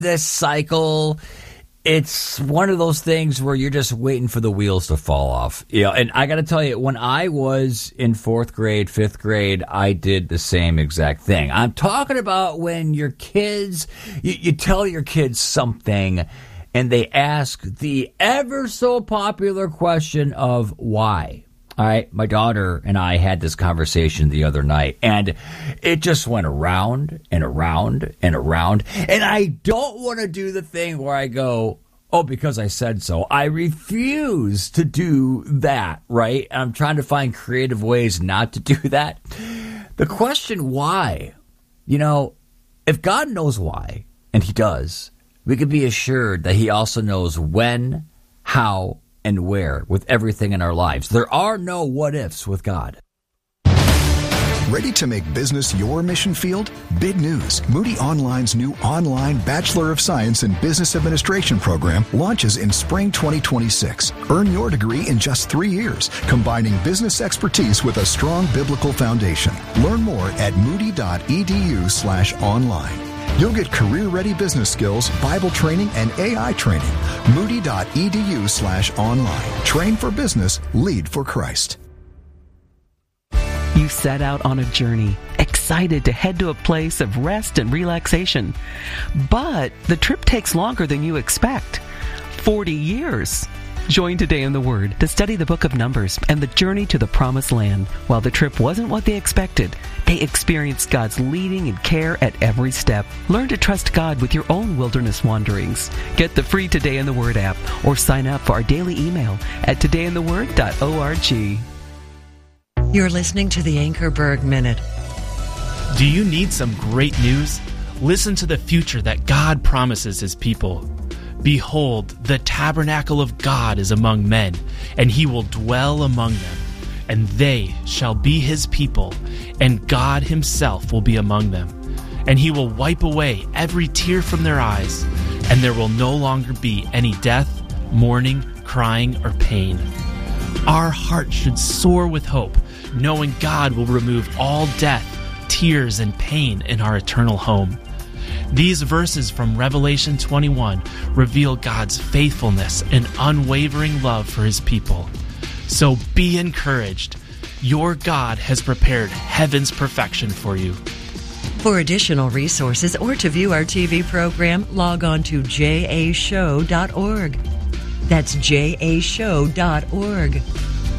this cycle, it's one of those things where you're just waiting for the wheels to fall off. And I got to tell you, when I was in 4th grade, 5th grade, I did the same exact thing. I'm talking about when your kids, you tell your kids something and they ask the ever so popular question of why. All right, my daughter and I had this conversation the other night, and it just went around and around and around. And I don't want to do the thing where I go, oh, because I said so. I refuse to do that, right? I'm trying to find creative ways not to do that. The question why, if God knows why, and he does, we can be assured that he also knows when, how, and where with everything in our lives. There are no what-ifs with God. Ready to make business your mission field? Big news. Moody Online's new online Bachelor of Science in Business Administration program launches in spring 2026. Earn your degree in just 3 years, combining business expertise with a strong biblical foundation. Learn more at moody.edu/online. You'll get career-ready business skills, Bible training, and AI training. Moody.edu/online. Train for business, lead for Christ. You set out on a journey, excited to head to a place of rest and relaxation. But the trip takes longer than you expect. 40 years. Join Today in the Word to study the book of Numbers and the journey to the Promised Land. While the trip wasn't what they expected, they experienced God's leading and care at every step. Learn to trust God with your own wilderness wanderings. Get the free Today in the Word app or sign up for our daily email at todayintheword.org. You're listening to the Anchorberg Minute. Do you need some great news? Listen to the future that God promises his people. Behold, the tabernacle of God is among men, and he will dwell among them. And they shall be his people, and God himself will be among them. And he will wipe away every tear from their eyes, and there will no longer be any death, mourning, crying, or pain. Our heart should soar with hope, knowing God will remove all death, tears, and pain in our eternal home. These verses from Revelation 21 reveal God's faithfulness and unwavering love for his people. So be encouraged. Your God has prepared heaven's perfection for you. For additional resources or to view our TV program, log on to jashow.org. That's jashow.org.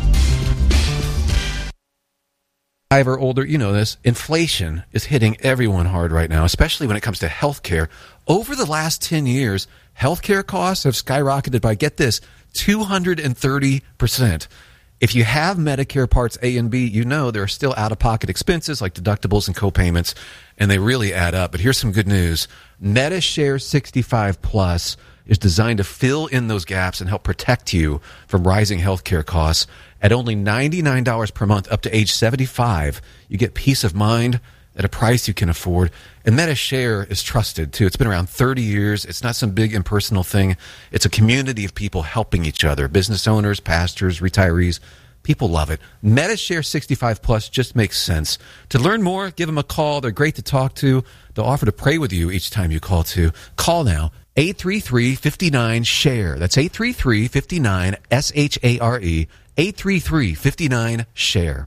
5 or older, you know this, inflation is hitting everyone hard right now, especially when it comes to healthcare. Over the last 10 years, healthcare costs have skyrocketed by, get this, 230%. If you have Medicare Parts A and B, you know there are still out-of-pocket expenses like deductibles and co-payments, and they really add up. But here's some good news. MediShare 65 Plus is designed to fill in those gaps and help protect you from rising healthcare costs. At only $99 per month up to age 75, you get peace of mind at a price you can afford. And MediShare is trusted, too. It's been around 30 years. It's not some big impersonal thing. It's a community of people helping each other, business owners, pastors, retirees. People love it. MediShare 65 Plus just makes sense. To learn more, give them a call. They're great to talk to. They'll offer to pray with you each time you call, too. Call now. 833-59-SHARE. That's 833-59-SHARE. 833-59-SHARE.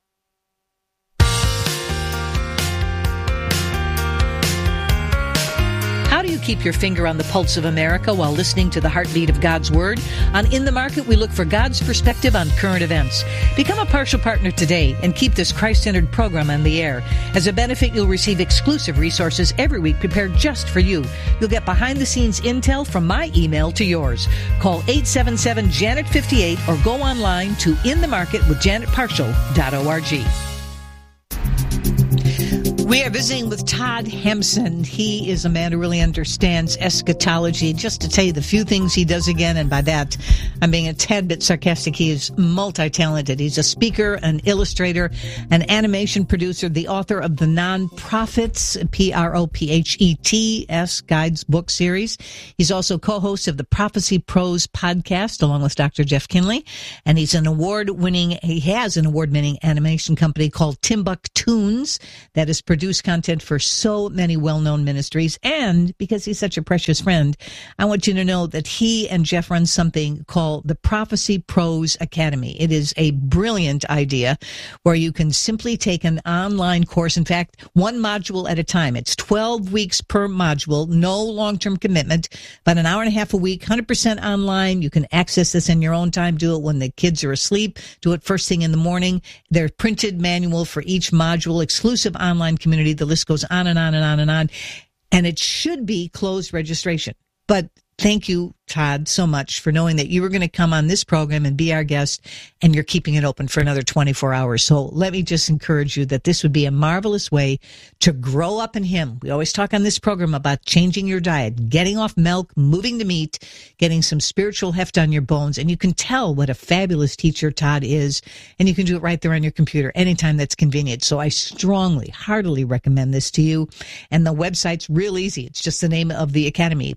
How do you keep your finger on the pulse of America while listening to the heartbeat of God's Word? On In the Market, we look for God's perspective on current events. Become a partial partner today and keep this Christ-centered program on the air. As a benefit, you'll receive exclusive resources every week prepared just for you. You'll get behind-the-scenes intel from my email to yours. Call 877-JANET-58 or go online to inthemarketwithjanetpartial.org. We are visiting with Todd Hemsen. He is a man who really understands eschatology. Just to tell you the few things he does again, and by that I'm being a tad bit sarcastic, he is multi-talented. He's a speaker, an illustrator, an animation producer, the author of the Non-Prophets, Prophetess Guides book series. He's also co-host of the Prophecy Pros podcast along with Dr. Jeff Kinley, and he has an award-winning animation company called Timbuktoons that is produced produced content for so many well-known ministries. And because he's such a precious friend, I want you to know that he and Jeff run something called the Prophecy Pros Academy. It is a brilliant idea where you can simply take an online course. In fact, one module at a time. It's 12 weeks per module, no long-term commitment, about an hour and a half a week, 100% online. You can access this in your own time. Do it when the kids are asleep. Do it first thing in the morning. There's printed manual for each module, exclusive online community. The list goes on and on and on and on. And it should be closed registration. But thank you, Todd, so much for knowing that you were going to come on this program and be our guest, and you're keeping it open for another 24 hours. So let me just encourage you that this would be a marvelous way to grow up in Him. We always talk on this program about changing your diet, getting off milk, moving to meat, getting some spiritual heft on your bones, and you can tell what a fabulous teacher Todd is, and you can do it right there on your computer anytime that's convenient. So I strongly, heartily recommend this to you. And the website's real easy. It's just the name of the academy,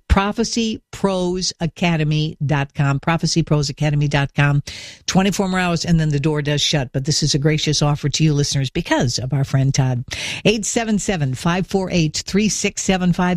prophecyprosacademy.com, prophecyprosacademy.com. 24 more hours, and then the door does shut. But this is a gracious offer to you listeners because of our friend Todd. 877-548-3675,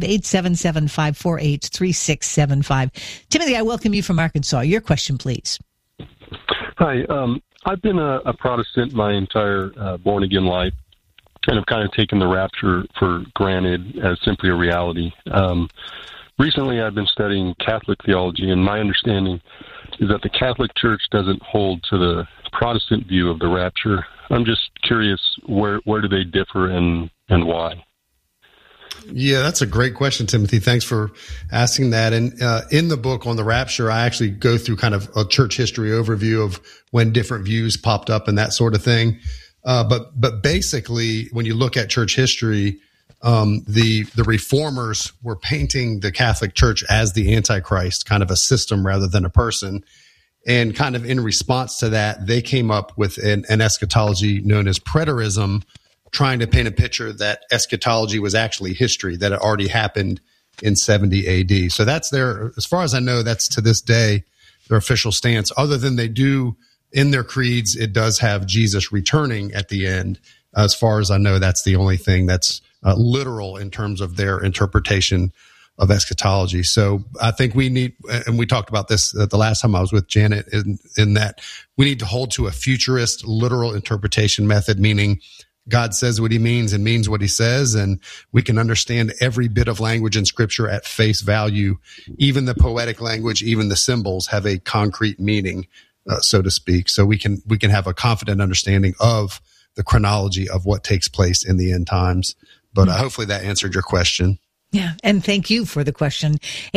877-548-3675. Timothy, I welcome you from Arkansas. Your question, please. Hi. I've been a Protestant my entire born-again life, and I've kind of taken the rapture for granted as simply a reality. Recently, I've been studying Catholic theology, and my understanding is that the Catholic Church doesn't hold to the Protestant view of the rapture. I'm just curious, where do they differ and why? Yeah, that's a great question, Timothy. Thanks for asking that. And in the book on the rapture, I actually go through kind of a church history overview of when different views popped up and that sort of thing. But basically, when you look at church history, the reformers were painting the Catholic Church as the Antichrist, kind of a system rather than a person. And kind of in response to that, they came up with an eschatology known as preterism, trying to paint a picture that eschatology was actually history, that it already happened in 70 AD. So that's their, as far as I know, that's to this day their official stance, other than they do in their creeds, it does have Jesus returning at the end. As far as I know, that's the only thing that's literal in terms of their interpretation of eschatology. So I think we need, and we talked about this the last time I was with Janet, in that we need to hold to a futurist literal interpretation method, meaning God says what he means and means what he says, and we can understand every bit of language in Scripture at face value. Even the poetic language, even the symbols have a concrete meaning, so to speak. So we can have a confident understanding of the chronology of what takes place in the end times. But hopefully that answered your question. Yeah, and thank you for the question.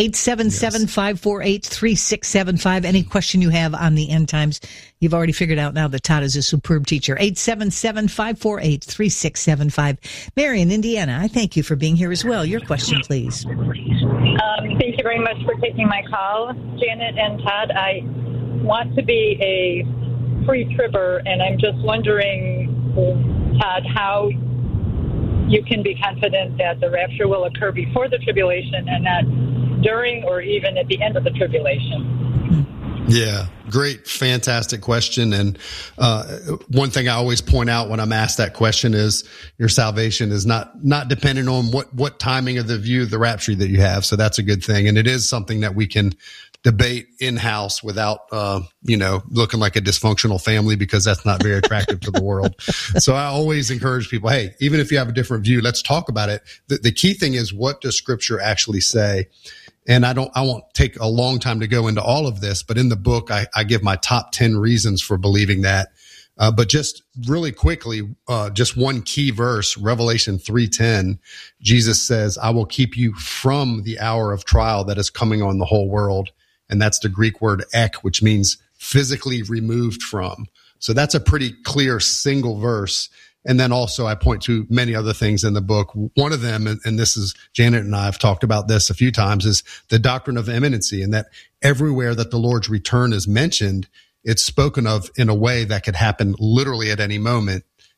877-548-3675. Any question you have on the end times, you've already figured out now that Todd is a superb teacher. 877-548-3675. Mary in Indiana, I thank you for being here as well. Your question, please. Thank you very much for taking my call, Janet and Todd. I want to be a pre-tribber, and I'm just wondering, Todd, how you can be confident that the rapture will occur before the tribulation and not during or even at the end of the tribulation. Yeah, great, fantastic question. And one thing I always point out when I'm asked that question is your salvation is not dependent on what timing of the view of the rapture that you have. So that's a good thing. And it is something that we can debate in-house without, looking like a dysfunctional family, because that's not very attractive to the world. So I always encourage people, hey, even if you have a different view, let's talk about it. The key thing is, what does Scripture actually say? And I won't take a long time to go into all of this, but in the book, I give my top 10 reasons for believing that. But just really quickly, just one key verse, Revelation 3:10, Jesus says, I will keep you from the hour of trial that is coming on the whole world. And that's the Greek word ek, which means physically removed from. So that's a pretty clear single verse. And then also I point to many other things in the book. One of them, and this is, Janet and I have talked about this a few times, is the doctrine of imminency, and that everywhere that the Lord's return is mentioned, it's spoken of in a way that could happen literally at any moment.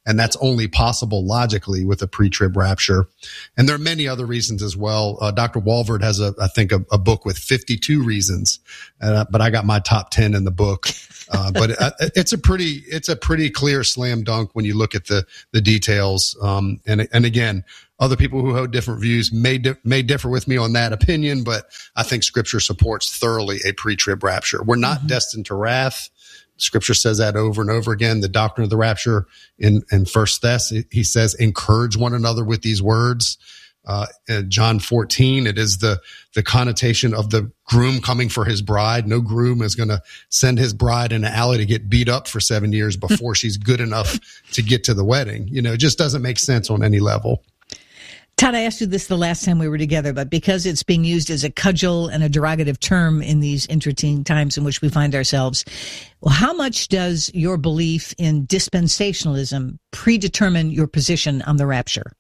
And that's only possible logically with a pre-trib rapture. And there are many other reasons as well. Dr. Walvoord has I think a book with 52 reasons, but I got my top 10 in the book. But it's a pretty clear slam dunk when you look at the details. And again, other people who hold different views may differ with me on that opinion, but I think Scripture supports thoroughly a pre-trib rapture. We're not destined to wrath. Scripture says that over and over again. The doctrine of the rapture in First Thess, he says, encourage one another with these words. In John 14, it is the connotation of the groom coming for his bride. No groom is going to send his bride in an alley to get beat up for 7 years before she's good enough to get to the wedding. It just doesn't make sense on any level. Todd, I asked you this the last time we were together, but because it's being used as a cudgel and a derogative term in these interesting times in which we find ourselves, well, how much does your belief in dispensationalism predetermine your position on the rapture?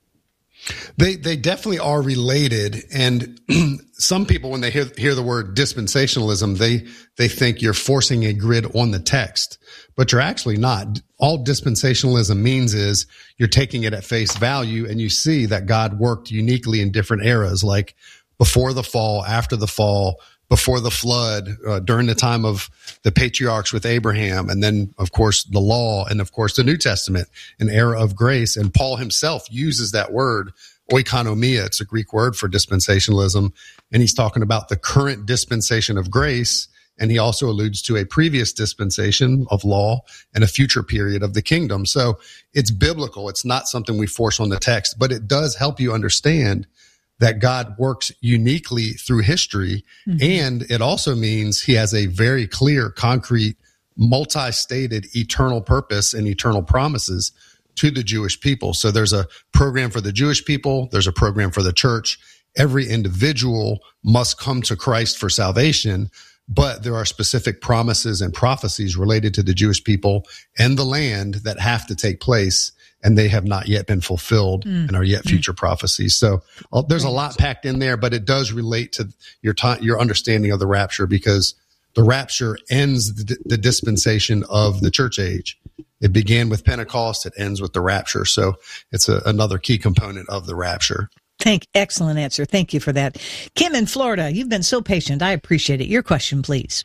They definitely are related. And some people, when they hear the word dispensationalism, they think you're forcing a grid on the text, but you're actually not. All dispensationalism means is you're taking it at face value, and you see that God worked uniquely in different eras, like before the fall, after the fall, before the flood, during the time of the patriarchs with Abraham, and then, of course, the law, and, of course, the New Testament, an era of grace. And Paul himself uses that word, oikonomia. It's a Greek word for dispensationalism, and he's talking about the current dispensation of grace, and he also alludes to a previous dispensation of law and a future period of the kingdom. So it's biblical. It's not something we force on the text, but it does help you understand that God works uniquely through history. And it also means he has a very clear, concrete, multi-stated eternal purpose and eternal promises to the Jewish people. So there's a program for the Jewish people. There's a program for the church. Every individual must come to Christ for salvation, but there are specific promises and prophecies related to the Jewish people and the land that have to take place, and they have not yet been fulfilled and are yet future prophecies. So there's a lot packed in there, but it does relate to your understanding of the rapture, because the rapture ends the dispensation of the church age. It began with Pentecost. It ends with the rapture. So it's another key component of the rapture. Excellent answer. Thank you for that. Kim in Florida, you've been so patient. I appreciate it. Your question, please.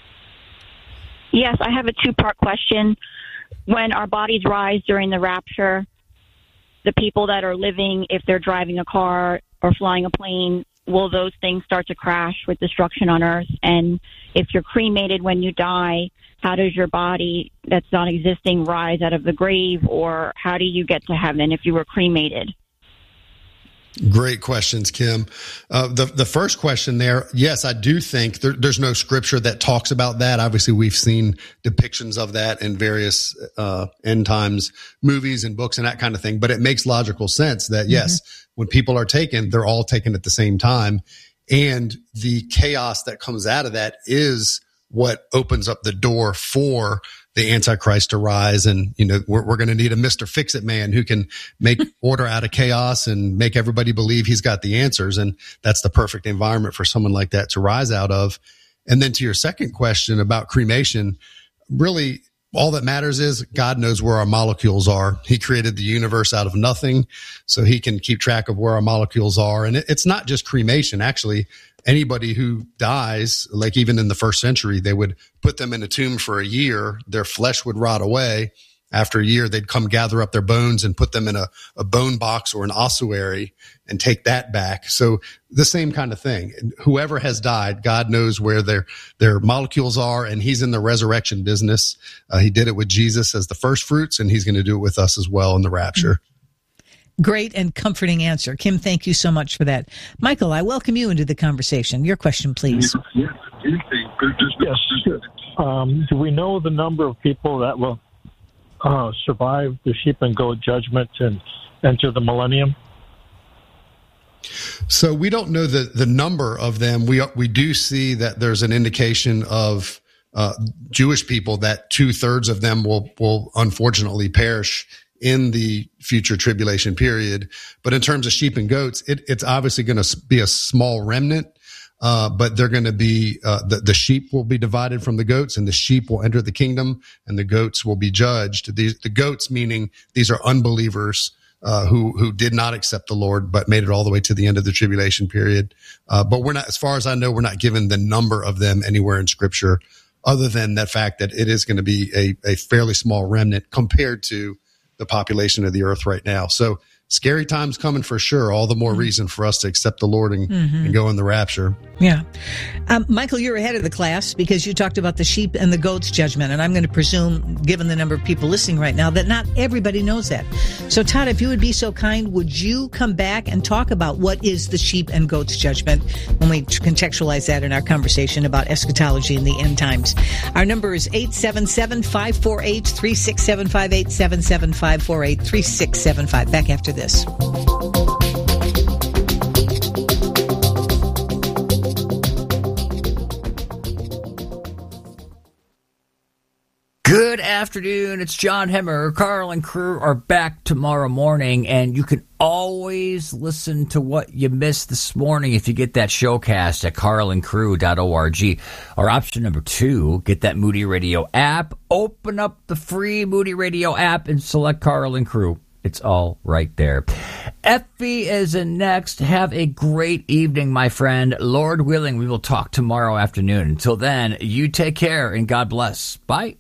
Yes, I have a two-part question. When our bodies rise during the rapture, the people that are living, if they're driving a car or flying a plane, will those things start to crash with destruction on earth? And if you're cremated when you die, how does your body that's not existing rise out of the grave, or how do you get to heaven if you were cremated? Great questions, Kim. The first question there, yes, I do think there's no scripture that talks about that. Obviously, we've seen depictions of that in various end times movies and books and that kind of thing. But it makes logical sense that, yes, when people are taken, they're all taken at the same time. And the chaos that comes out of that is what opens up the door for the Antichrist to rise. And, we're going to need a Mr. Fix-It man who can make order out of chaos and make everybody believe he's got the answers. And that's the perfect environment for someone like that to rise out of. And then to your second question about cremation, really all that matters is God knows where our molecules are. He created the universe out of nothing, so he can keep track of where our molecules are. And it's not just cremation. Actually, anybody who dies, like even in the first century, they would put them in a tomb for a year. Their flesh would rot away. After a year, they'd come gather up their bones and put them in a bone box or an ossuary and take that back. So the same kind of thing. Whoever has died, God knows where their molecules are, and he's in the resurrection business. He did it with Jesus as the first fruits, and he's going to do it with us as well in the rapture. Great and comforting answer. Kim, thank you so much for that. Michael, I welcome you into the conversation. Your question, please. Yes. Do we know the number of people that will survive the sheep and goat judgment and enter the millennium? So we don't know the number of them. We do see that there's an indication of Jewish people that 2/3 of them will unfortunately perish in the future tribulation period. But in terms of sheep and goats, it's obviously going to be a small remnant. But they're going to be, the sheep will be divided from the goats, and the sheep will enter the kingdom, and the goats will be judged. The goats meaning these are unbelievers, who did not accept the Lord, but made it all the way to the end of the tribulation period. But we're not, as far as I know, we're not given the number of them anywhere in Scripture, other than the fact that it is going to be a fairly small remnant compared to the population of the earth right now. So scary times coming for sure. All the more reason for us to accept the Lord and go in the rapture. Yeah. Michael, you're ahead of the class because you talked about the sheep and the goats judgment. And I'm going to presume, given the number of people listening right now, that not everybody knows that. So, Todd, if you would be so kind, would you come back and talk about what is the sheep and goats judgment when we contextualize that in our conversation about eschatology and the end times? Our number is 877-548-3675, 877-548-3675. Back after this. Good afternoon. It's John Hemmer. Carl and crew are back tomorrow morning, and you can always listen to what you missed this morning if you get that showcast at carlandcrew.org. Or option number 2, get that Moody Radio app. Open up the free Moody Radio app and select Carl and Crew. It's all right there. Effie is in next. Have a great evening, my friend. Lord willing, we will talk tomorrow afternoon. Until then, you take care and God bless. Bye.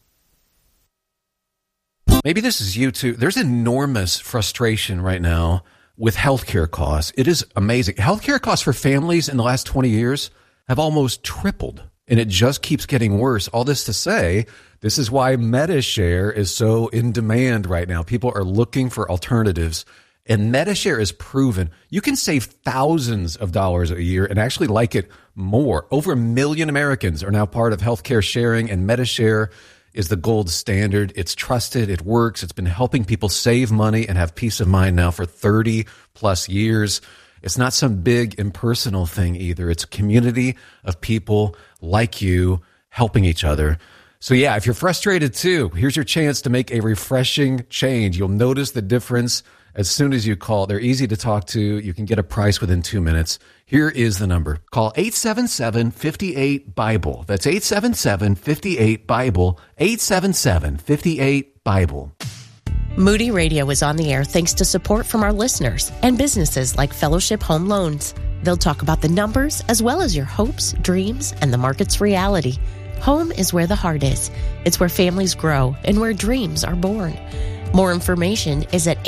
Maybe this is you too. There's enormous frustration right now with healthcare costs. It is amazing. Healthcare costs for families in the last 20 years have almost tripled, and it just keeps getting worse. All this to say, this is why MediShare is so in demand right now. People are looking for alternatives, and MediShare is proven. You can save thousands of dollars a year and actually like it more. Over 1 million Americans are now part of healthcare sharing, and MediShare is the gold standard. It's trusted. It works. It's been helping people save money and have peace of mind now for 30 plus years. It's not some big impersonal thing either. It's a community of people like you helping each other. So yeah, if you're frustrated too, here's your chance to make a refreshing change. You'll notice the difference as soon as you call. They're easy to talk to. You can get a price within 2 minutes. Here is the number. Call 877-58-BIBLE. That's 877-58-BIBLE, 877-58-BIBLE. Moody Radio is on the air thanks to support from our listeners and businesses like Fellowship Home Loans. They'll talk about the numbers as well as your hopes, dreams, and the market's reality. Home is where the heart is. It's where families grow and where dreams are born. More information is at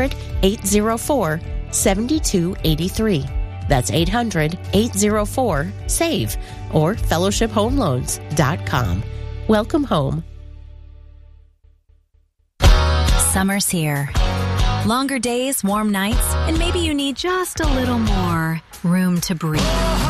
800-804-7283. That's 800-804-SAVE or fellowshiphomeloans.com. Welcome home. Summer's here. Longer days, warm nights, and maybe you need just a little more room to breathe.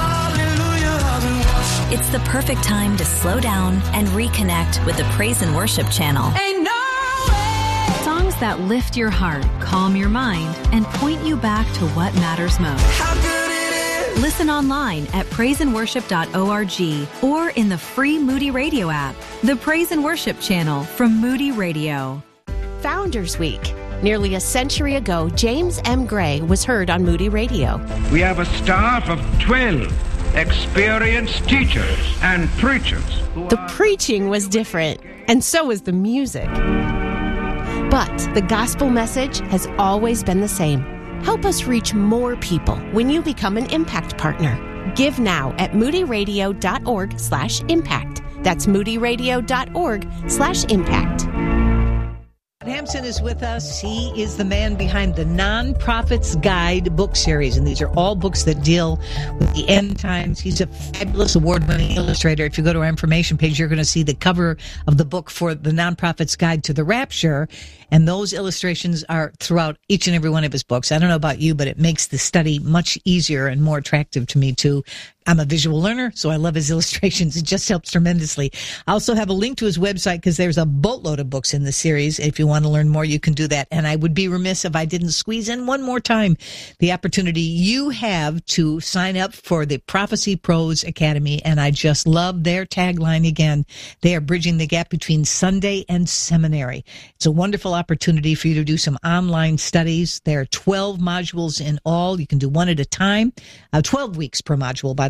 It's the perfect time to slow down and reconnect with the Praise and Worship channel. Songs that lift your heart, calm your mind, and point you back to what matters most. Listen online at praiseandworship.org or in the free Moody Radio app. The Praise and Worship channel from Moody Radio. Founders Week. Nearly a century ago, James M. Gray was heard on Moody Radio. We have a staff of 12 experienced teachers and preachers. The preaching was different, and so was the music. But the gospel message has always been the same. Help us reach more people when you become an Impact Partner. Give now at moodyradio.org/impact. That's moodyradio.org/impact. Hampson is with us. He is the man behind the Non-Prophet's Guide book series, and these are all books that deal with the end times. He's a fabulous award-winning illustrator. If you go to our information page, you're going to see the cover of the book for the Non-Prophet's Guide to the Rapture, and those illustrations are throughout each and every one of his books. I don't know about you, but it makes the study much easier and more attractive to me, too. I'm a visual learner, so I love his illustrations. It just helps tremendously. I also have a link to his website because there's a boatload of books in the series. If you want to learn more, you can do that. And I would be remiss if I didn't squeeze in one more time the opportunity you have to sign up for the Prophecy Pros Academy. And I just love their tagline again. They are bridging the gap between Sunday and seminary. It's a wonderful opportunity for you to do some online studies. There are 12 modules in all. You can do one at a time. 12 weeks per module, by the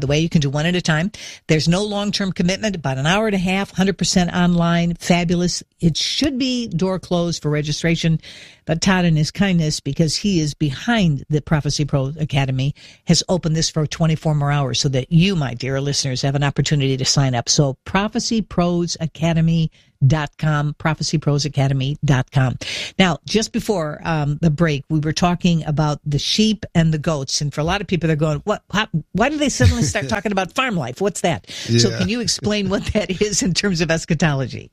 the way. You can do one at a time. There's no long-term commitment, about an hour and a half, 100% online, fabulous. It should be door closed for registration, but Todd, in his kindness, because he is behind the Prophecy Pros Academy, has opened this for 24 more hours so that you, my dear listeners, have an opportunity to sign up. So prophecyprosacademy.com, prophecyprosacademy.com. Now, just before the break, we were talking about the sheep and the goats. And for a lot of people, they're going, "What? Why do they suddenly start talking about farm life? What's that?" Yeah. So can you explain what that is in terms of eschatology?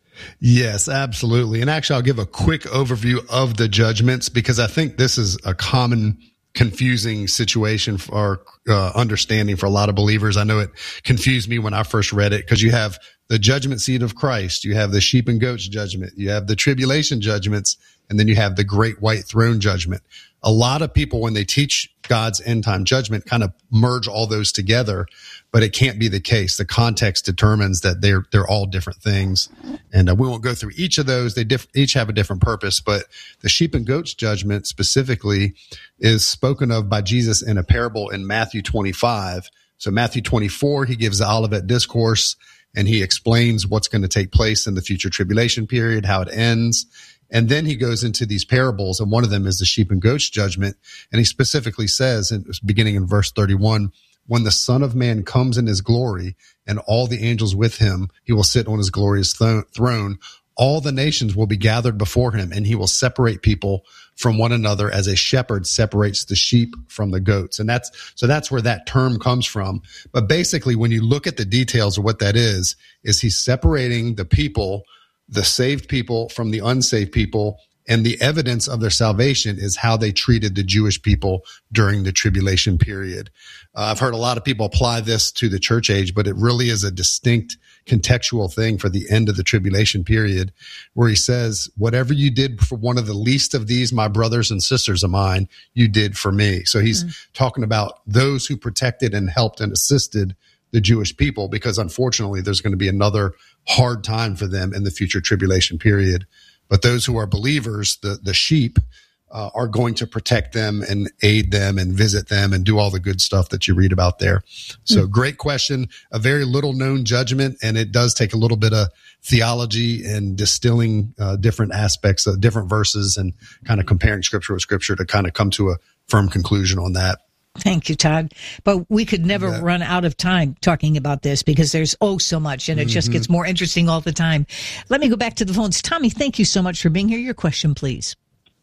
Yes, absolutely. And actually, I'll give a quick overview of the judgments because I think this is a common confusing situation for understanding for a lot of believers. I know it confused me when I first read it because you have the judgment seat of Christ, you have the sheep and goats judgment, you have the tribulation judgments, and then you have the great white throne judgment. A lot of people, when they teach God's end time judgment, kind of merge all those together, but it can't be the case. The context determines that they're all different things. And we won't go through each of those. They each have a different purpose, but the sheep and goats judgment specifically is spoken of by Jesus in a parable in Matthew 25. So Matthew 24, he gives the Olivet Discourse and he explains what's going to take place in the future tribulation period, how it ends. And then he goes into these parables, and one of them is the sheep and goats judgment. And he specifically says, beginning in verse 31, when the Son of Man comes in his glory and all the angels with him, he will sit on his glorious throne. All the nations will be gathered before him, and he will separate people from one another as a shepherd separates the sheep from the goats. And that's where that term comes from. But basically, when you look at the details of what that is he's separating the people, the saved people from the unsaved people, and the evidence of their salvation is how they treated the Jewish people during the tribulation period. I've heard a lot of people apply this to the church age, but it really is a distinct contextual thing for the end of the tribulation period, where he says, whatever you did for one of the least of these, my brothers and sisters of mine, you did for me. So he's talking about those who protected and helped and assisted the Jewish people, because unfortunately there's going to be another hard time for them in the future tribulation period. But those who are believers, the sheep, are going to protect them and aid them and visit them and do all the good stuff that you read about there. So great question, a very little known judgment, and it does take a little bit of theology and distilling different aspects of different verses and kind of comparing scripture with scripture to kind of come to a firm conclusion on that. Thank you, Todd. But we could never run out of time talking about this because there's so much, and it just gets more interesting all the time. Let me go back to the phones. Tommy, thank you so much for being here. Your question, please.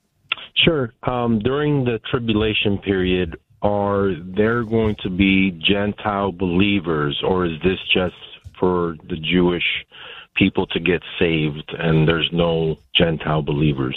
Sure. During the tribulation period, are there going to be Gentile believers, or is this just for the Jewish people to get saved and there's no Gentile believers?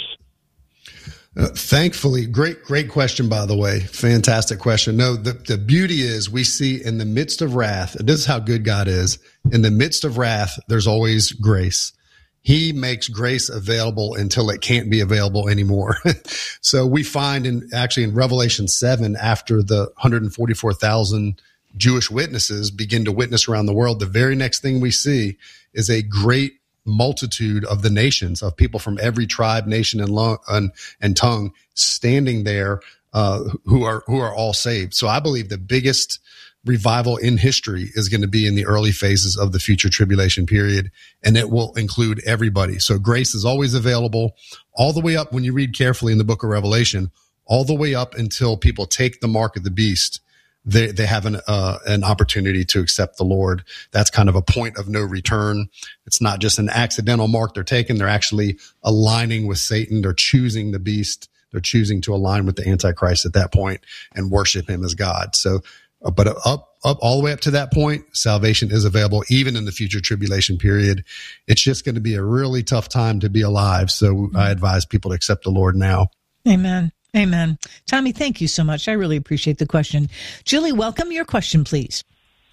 Thankfully, great question, by the way. Fantastic question. No, the beauty is we see in the midst of wrath, this is how good God is. In the midst of wrath, there's always grace. He makes grace available until it can't be available anymore. So we find in Revelation 7, after the 144,000 Jewish witnesses begin to witness around the world, the very next thing we see is a great multitude of the nations, of people from every tribe, nation, and tongue standing there, who are all saved. So I believe the biggest revival in history is going to be in the early phases of the future tribulation period, and it will include everybody. So grace is always available all the way up, when you read carefully in the book of Revelation, all the way up until people take the mark of the beast. They have an opportunity to accept the Lord. That's kind of a point of no return. It's not just an accidental mark they're taking. They're actually aligning with Satan. They're choosing the beast. They're choosing to align with the Antichrist at that point and worship him as God. So, but up all the way up to that point, salvation is available even in the future tribulation period. It's just going to be a really tough time to be alive. So I advise people to accept the Lord now. Amen. Amen. Tommy, thank you so much. I really appreciate the question. Julie, welcome. Your question, please.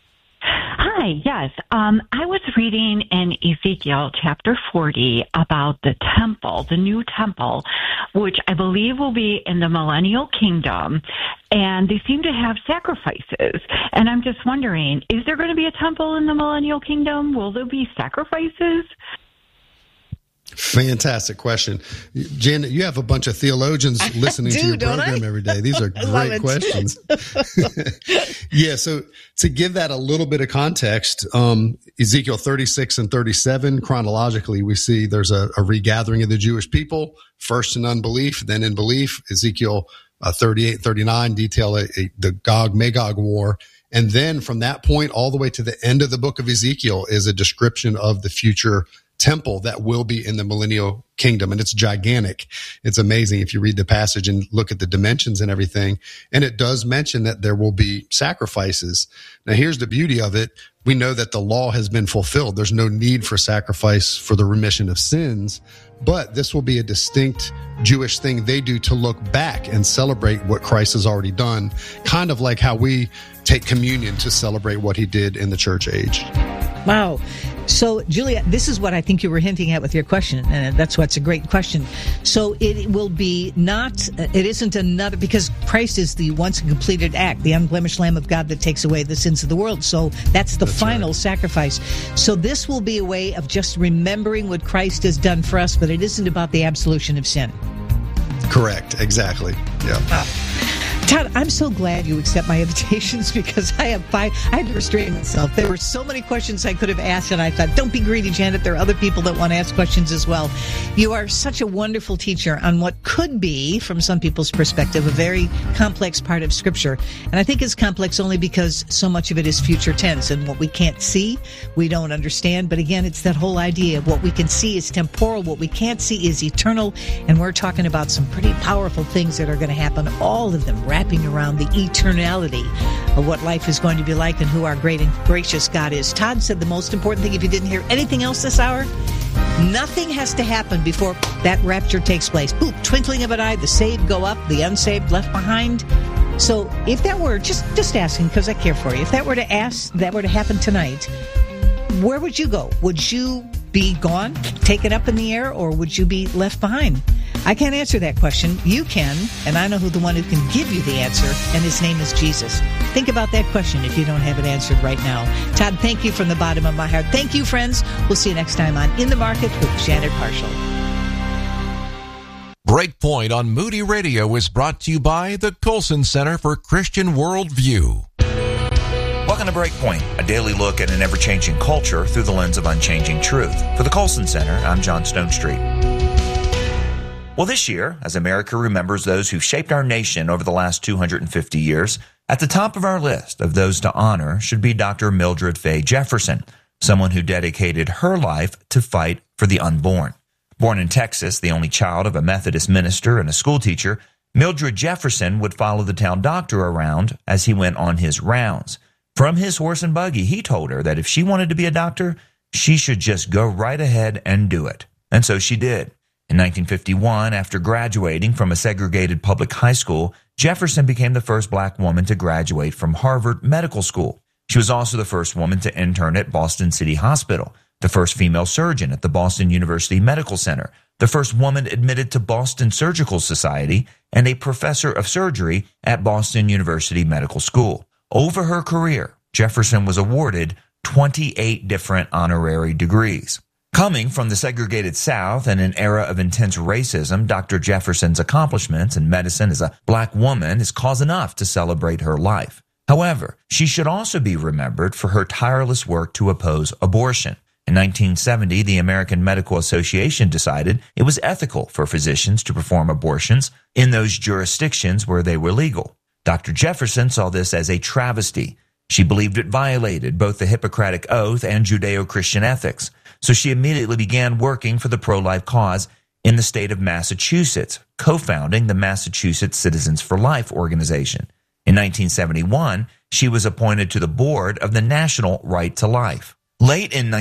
Hi, yes. I was reading in Ezekiel chapter 40 about the temple, the new temple, which I believe will be in the millennial kingdom, and they seem to have sacrifices. And I'm just wondering, is there going to be a temple in the millennial kingdom? Will there be sacrifices? Fantastic question. Janet, you have a bunch of theologians listening to your program every day. These are great questions. Yeah, so to give that a little bit of context, Ezekiel 36 and 37, chronologically, we see there's a regathering of the Jewish people, first in unbelief, then in belief. Ezekiel 38, 39 detail the Gog-Magog war. And then from that point all the way to the end of the book of Ezekiel is a description of the future temple that will be in the millennial kingdom. And it's gigantic. It's amazing if you read the passage and look at the dimensions and everything. And it does mention that there will be sacrifices. Now, here's the beauty of it. We know that the law has been fulfilled. There's no need for sacrifice for the remission of sins, but this will be a distinct Jewish thing they do to look back and celebrate what Christ has already done, kind of like how we take communion to celebrate what he did in the church age. Wow. So, Julia, this is what I think you were hinting at with your question, and that's what's a great question. So it will be it isn't another, because Christ is the once and completed act, the unblemished Lamb of God that takes away the sins of the world. So that's the final sacrifice. So this will be a way of just remembering what Christ has done for us, but it isn't about the absolution of sin. Correct. Exactly. Yeah. Todd, I'm so glad you accept my invitations, because I had to restrain myself. There were so many questions I could have asked, and I thought, don't be greedy, Janet. There are other people that want to ask questions as well. You are such a wonderful teacher on what could be, from some people's perspective, a very complex part of Scripture. And I think it's complex only because so much of it is future tense, and what we can't see, we don't understand. But again, it's that whole idea of what we can see is temporal, what we can't see is eternal, and we're talking about some pretty powerful things that are going to happen, all of them wrapping around the eternality of what life is going to be like and who our great and gracious God is. Todd said the most important thing, if you didn't hear anything else this hour, nothing has to happen before that rapture takes place. Boop, twinkling of an eye, the saved go up, the unsaved left behind. So if that were, just asking because I care for you, if that were to happen tonight, where would you go? Would you be gone, taken up in the air, or would you be left behind? I can't answer that question. You can, and I know who the one who can give you the answer, and his name is Jesus. Think about that question if you don't have it answered right now. Todd, thank you from the bottom of my heart. Thank you, friends. We'll see you next time on In the Market with Janet Parshall. Breakpoint on Moody Radio is brought to you by the Colson Center for Christian Worldview. Welcome to Breakpoint, a daily look at an ever-changing culture through the lens of unchanging truth. For the Colson Center, I'm John Stonestreet. Well, this year, as America remembers those who shaped our nation over the last 250 years, at the top of our list of those to honor should be Dr. Mildred Fay Jefferson, someone who dedicated her life to fight for the unborn. Born in Texas, the only child of a Methodist minister and a schoolteacher, Mildred Jefferson would follow the town doctor around as he went on his rounds. From his horse and buggy, he told her that if she wanted to be a doctor, she should just go right ahead and do it. And so she did. In 1951, after graduating from a segregated public high school, Jefferson became the first black woman to graduate from Harvard Medical School. She was also the first woman to intern at Boston City Hospital, the first female surgeon at the Boston University Medical Center, the first woman admitted to Boston Surgical Society, and a professor of surgery at Boston University Medical School. Over her career, Jefferson was awarded 28 different honorary degrees. Coming from the segregated South and an era of intense racism, Dr. Jefferson's accomplishments in medicine as a black woman is cause enough to celebrate her life. However, she should also be remembered for her tireless work to oppose abortion. In 1970, the American Medical Association decided it was ethical for physicians to perform abortions in those jurisdictions where they were legal. Dr. Jefferson saw this as a travesty. She believed it violated both the Hippocratic Oath and Judeo-Christian ethics. So she immediately began working for the pro-life cause in the state of Massachusetts, co-founding the Massachusetts Citizens for Life organization. In 1971, she was appointed to the board of the National Right to Life. Late in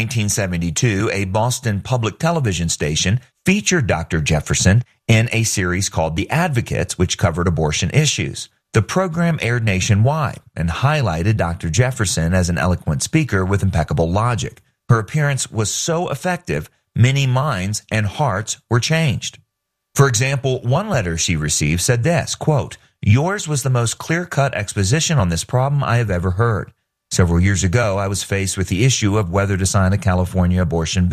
1972, a Boston public television station featured Dr. Jefferson in a series called The Advocates, which covered abortion issues. The program aired nationwide and highlighted Dr. Jefferson as an eloquent speaker with impeccable logic. Her appearance was so effective, many minds and hearts were changed. For example, one letter she received said this, quote, "Yours was the most clear-cut exposition on this problem I have ever heard. Several years ago, I was faced with the issue of whether to sign the California abortion bill.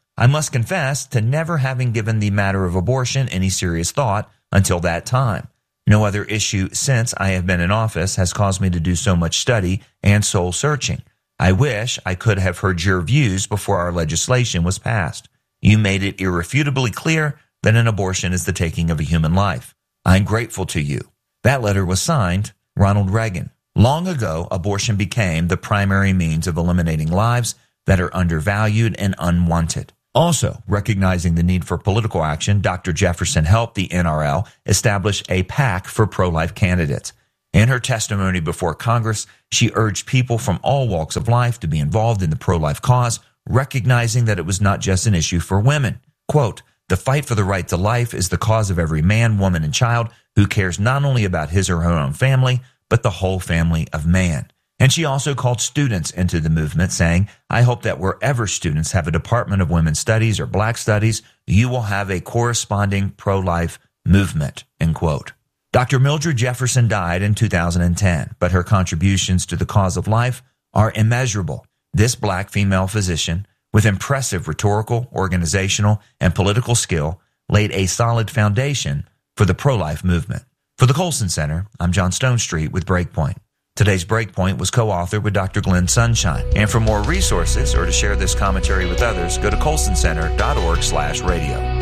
I must confess to never having given the matter of abortion any serious thought until that time. No other issue since I have been in office has caused me to do so much study and soul searching. I wish I could have heard your views before our legislation was passed. You made it irrefutably clear that an abortion is the taking of a human life. I'm grateful to you. That letter was signed Ronald Reagan. Long ago, abortion became the primary means of eliminating lives that are undervalued and unwanted. Also, recognizing the need for political action, Dr. Jefferson helped the NRL establish a PAC for pro-life candidates. In her testimony before Congress, she urged people from all walks of life to be involved in the pro-life cause, recognizing that it was not just an issue for women. Quote, "The fight for the right to life is the cause of every man, woman, and child who cares not only about his or her own family, but the whole family of man." And she also called students into the movement, saying, "I hope that wherever students have a Department of Women's Studies or Black Studies, you will have a corresponding pro-life movement," end quote. Dr. Mildred Jefferson died in 2010, but her contributions to the cause of life are immeasurable. This black female physician, with impressive rhetorical, organizational, and political skill, laid a solid foundation for the pro-life movement. For the Colson Center, I'm John Stonestreet with Breakpoint. Today's Breakpoint was co-authored with Dr. Glenn Sunshine. And for more resources or to share this commentary with others, go to colsoncenter.org/radio.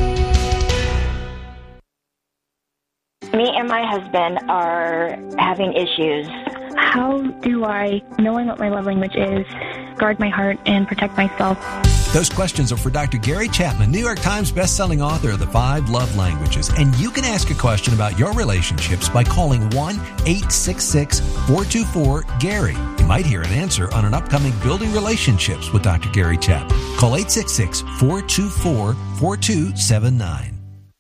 Me and my husband are having issues. How do I, knowing what my love language is, guard my heart and protect myself? Those questions are for Dr. Gary Chapman, New York Times bestselling author of The 5 Love Languages. And you can ask a question about your relationships by calling 1-866-424-GARY. You might hear an answer on an upcoming Building Relationships with Dr. Gary Chapman. Call 866-424-4279.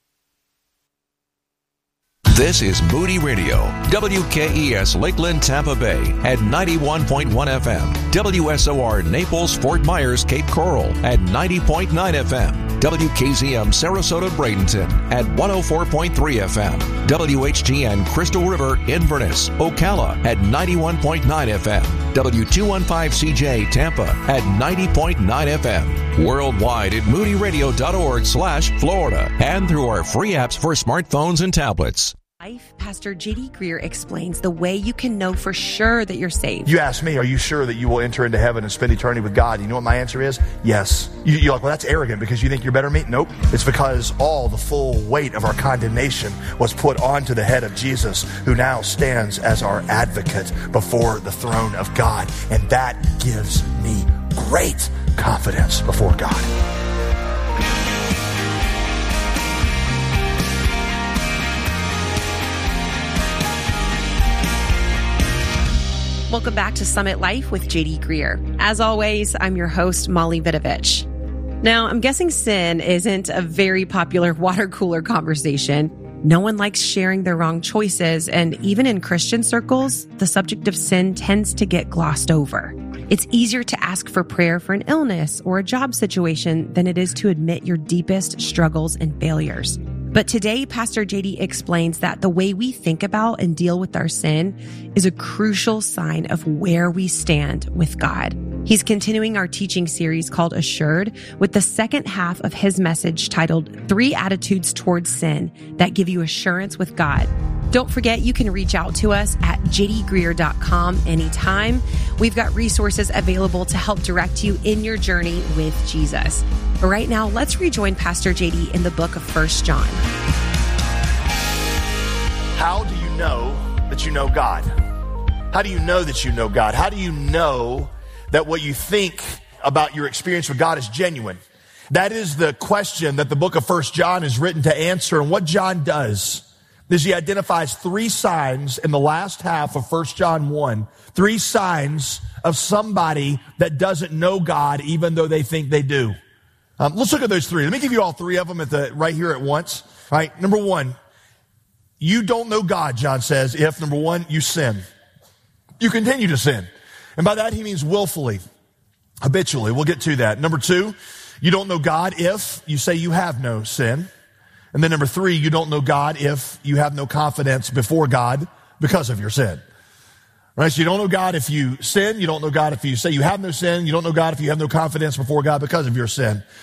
This is Moody Radio, WKES Lakeland, Tampa Bay at 91.1 FM, WSOR Naples, Fort Myers, Cape Coral at 90.9 FM, WKZM Sarasota, Bradenton at 104.3 FM, WHTN Crystal River, Inverness, Ocala at 91.9 FM, W215CJ Tampa at 90.9 FM, worldwide at moodyradio.org/Florida, and through our free apps for smartphones and tablets. Pastor J.D. Greer explains the way you can know for sure that you're saved. You ask me, are you sure that you will enter into heaven and spend eternity with God? You know what my answer is? Yes. You're like, well, that's arrogant because you think you're better than me? Nope. It's because all the full weight of our condemnation was put onto the head of Jesus, who now stands as our advocate before the throne of God. And that gives me great confidence before God. Welcome back to Summit Life with J.D. Greer. As always, I'm your host, Molly Vidovich. Now, I'm guessing sin isn't a very popular water cooler conversation. No one likes sharing their wrong choices, and even in Christian circles, the subject of sin tends to get glossed over. It's easier to ask for prayer for an illness or a job situation than it is to admit your deepest struggles and failures. But today, Pastor JD explains that the way we think about and deal with our sin is a crucial sign of where we stand with God. He's continuing our teaching series called Assured with the second half of his message titled 3 Attitudes Towards Sin That Give You Assurance with God. Don't forget, you can reach out to us at jdgreer.com anytime. We've got resources available to help direct you in your journey with Jesus. But right now, let's rejoin Pastor JD in the book of 1 John. How do you know that you know God? How do you know that you know God? How do you know that what you think about your experience with God is genuine? That is the question that the book of 1 John is written to answer. And what John does is he identifies 3 signs in the last half of 1 John 1, 3 signs of somebody that doesn't know God even though they think they do. Let's look at those 3. Let me give you all 3 of them right here at once. All right, number 1, you don't know God, John says, if, number 1, you sin. You continue to sin. And by that he means willfully, habitually. We'll get to that. Number 2, you don't know God if you say you have no sin. And then number 3, you don't know God if you have no confidence before God because of your sin. Right? So you don't know God if you sin. You don't know God if you say you have no sin. You don't know God if you have no confidence before God because of your sin.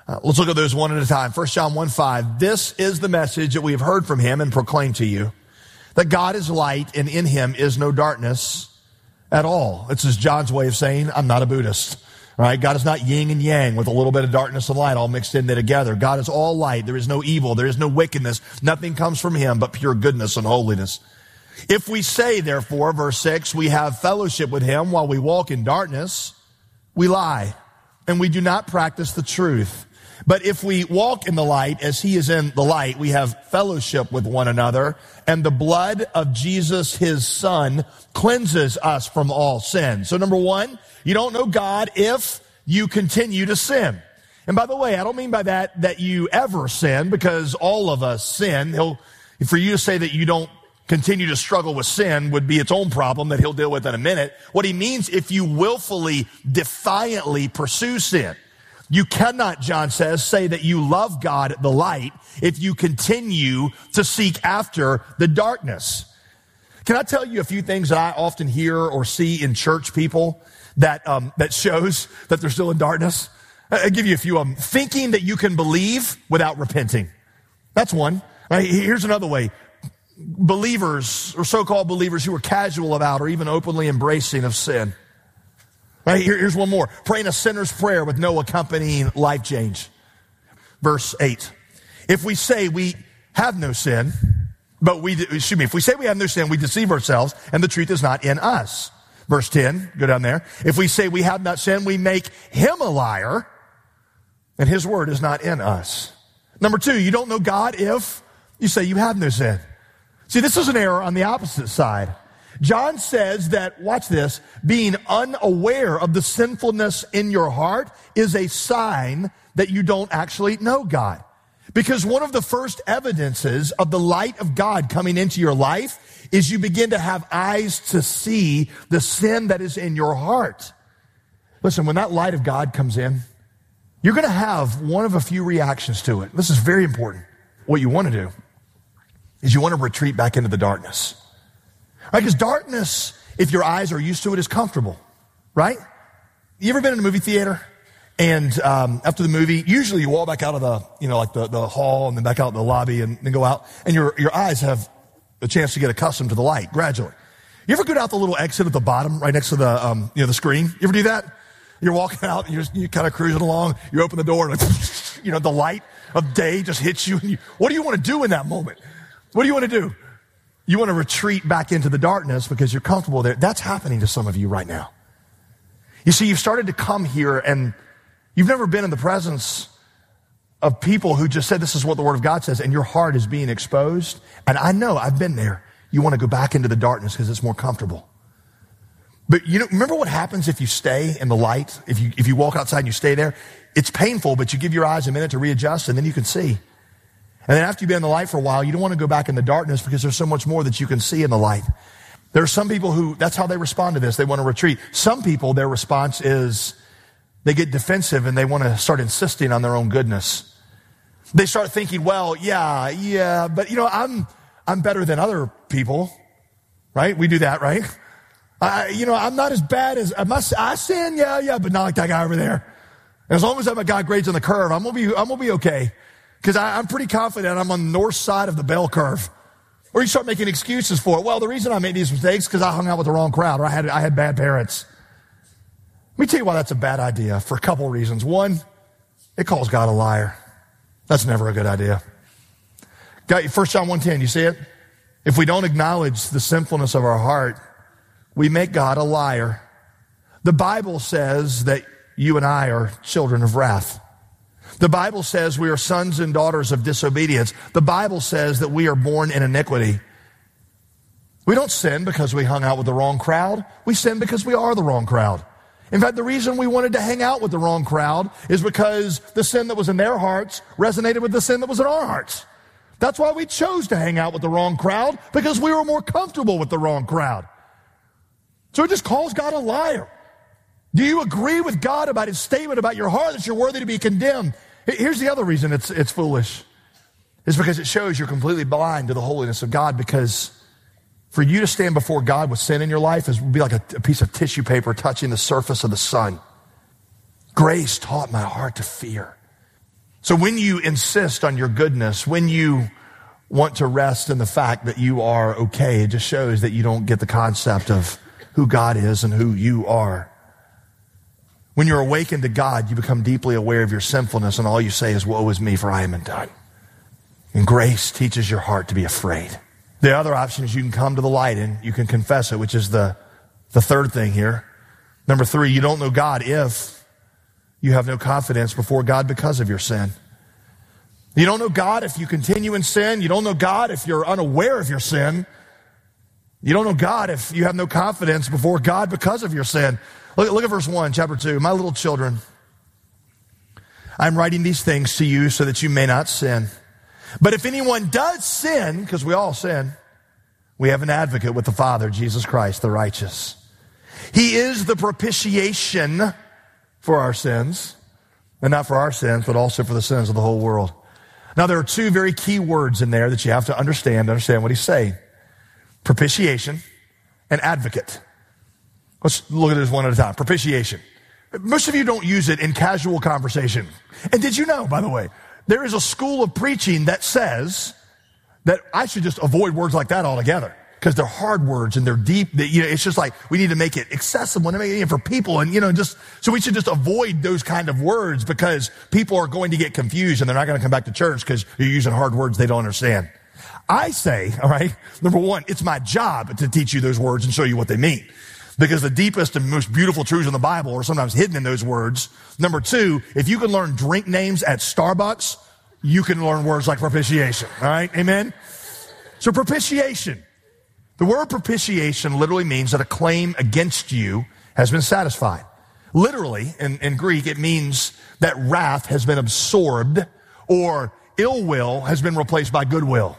Let's look at those one at a time. 1 John 1:5. This is the message that we have heard from him and proclaimed to you, that God is light and in him is no darkness at all. This is John's way of saying, I'm not a Buddhist. Right? God is not yin and yang with a little bit of darkness and light all mixed in there together. God is all light. There is no evil. There is no wickedness. Nothing comes from him but pure goodness and holiness. If we say, therefore, verse 6, we have fellowship with him while we walk in darkness, we lie, and we do not practice the truth. But if we walk in the light as he is in the light, we have fellowship with one another, and the blood of Jesus, his son, cleanses us from all sin. So number one, you don't know God if you continue to sin. And by the way, I don't mean by that you ever sin, because all of us sin. For you to say that you don't continue to struggle with sin would be its own problem that he'll deal with in a minute. What he means, if you willfully, defiantly pursue sin. You cannot, John says, say that you love God, the light, if you continue to seek after the darkness. Can I tell you a few things that I often hear or see in church people that shows that they're still in darkness? I'll give you a few of them. Thinking that you can believe without repenting. That's one. Here's another way. Believers or so-called believers who are casual about or even openly embracing of sin. Right, here's one more. Praying a sinner's prayer with no accompanying life change. Verse 8. If we say we have no sin, if we say we have no sin, we deceive ourselves and the truth is not in us. Verse 10, go down there. If we say we have not sinned, we make him a liar and his word is not in us. Number two, you don't know God if you say you have no sin. See, this is an error on the opposite side. John says that, watch this, being unaware of the sinfulness in your heart is a sign that you don't actually know God. Because one of the first evidences of the light of God coming into your life is you begin to have eyes to see the sin that is in your heart. Listen, when that light of God comes in, you're going to have one of a few reactions to it. This is very important. What you want to do is you want to retreat back into the darkness. Right? Because darkness, if your eyes are used to it, is comfortable, right? You ever been in a movie theater? And after the movie, usually you walk back out of the hall and then back out in the lobby and then go out, and your eyes have a chance to get accustomed to the light gradually. You ever go out the little exit at the bottom right next to the the screen? You ever do that? You're walking out, and you're kind of cruising along. You open the door, and the light of day just hits you. And what do you want to do in that moment? What do you want to do? You want to retreat back into the darkness because you're comfortable there. That's happening to some of you right now. You see, you've started to come here and you've never been in the presence of people who just said this is what the Word of God says, and your heart is being exposed. And I know, I've been there. You want to go back into the darkness because it's more comfortable. But remember what happens if you stay in the light? If you walk outside and you stay there? It's painful, but you give your eyes a minute to readjust and then you can see. And then after you've been in the light for a while, you don't want to go back in the darkness because there's so much more that you can see in the light. There are some people who, that's how they respond to this. They want to retreat. Some people, their response is they get defensive and they want to start insisting on their own goodness. They start thinking, well, yeah, but I'm better than other people, right? We do that, right? I'm not as bad as, I sin, but not like that guy over there. And as long as I've got grades on the curve, I'm gonna be okay. Because I'm pretty confident I'm on the north side of the bell curve. Or you start making excuses for it. Well, the reason I made these mistakes is because I hung out with the wrong crowd, or I had bad parents. Let me tell you why that's a bad idea for a couple of reasons. One, it calls God a liar. That's never a good idea. 1 John 1:10, you see it? If we don't acknowledge the sinfulness of our heart, we make God a liar. The Bible says that you and I are children of wrath. The Bible says we are sons and daughters of disobedience. The Bible says that we are born in iniquity. We don't sin because we hung out with the wrong crowd. We sin because we are the wrong crowd. In fact, the reason we wanted to hang out with the wrong crowd is because the sin that was in their hearts resonated with the sin that was in our hearts. That's why we chose to hang out with the wrong crowd, because we were more comfortable with the wrong crowd. So it just calls God a liar. Do you agree with God about his statement about your heart that you're worthy to be condemned? Here's the other reason it's foolish. It's because it shows you're completely blind to the holiness of God, because for you to stand before God with sin in your life would be like a piece of tissue paper touching the surface of the sun. Grace taught my heart to fear. So when you insist on your goodness, when you want to rest in the fact that you are okay, it just shows that you don't get the concept of who God is and who you are. When you're awakened to God, you become deeply aware of your sinfulness, and all you say is, woe is me, for I am undone. And grace teaches your heart to be afraid. The other option is you can come to the light and you can confess it, which is the third thing here. Number 3, you don't know God if you have no confidence before God because of your sin. You don't know God if you continue in sin. You don't know God if you're unaware of your sin. You don't know God if you have no confidence before God because of your sin. Look at verse 1, chapter 2. My little children, I'm writing these things to you so that you may not sin. But if anyone does sin, because we all sin, we have an advocate with the Father, Jesus Christ, the righteous. He is the propitiation for our sins, and not for our sins, but also for the sins of the whole world. Now, there are 2 very key words in there that you have to understand what he's saying. Propitiation and advocate. Let's look at this one at a time. Propitiation. Most of you don't use it in casual conversation. And did you know, by the way, there is a school of preaching that says that I should just avoid words like that altogether because they're hard words and they're deep. It's just like we need to make it accessible and make it for people, and so we should just avoid those kind of words because people are going to get confused and they're not going to come back to church because you're using hard words they don't understand. I say, all right, number 1, it's my job to teach you those words and show you what they mean. Because the deepest and most beautiful truths in the Bible are sometimes hidden in those words. Number 2, if you can learn drink names at Starbucks, you can learn words like propitiation. All right? Amen? So propitiation. The word propitiation literally means that a claim against you has been satisfied. Literally, in Greek, it means that wrath has been absorbed or ill will has been replaced by goodwill.